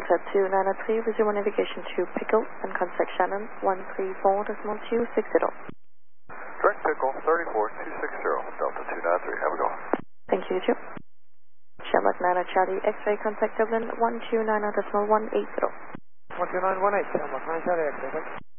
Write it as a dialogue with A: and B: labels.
A: Delta 293, resume on navigation to Pickle and contact Shannon 134.260.
B: Direct Pickle 34260, Delta 293, have a go.
A: Thank you, Joe. Shamrock 9 Charlie X-ray, contact Dublin 129.180.
C: 129.18, Shamrock 9 Charlie X-ray.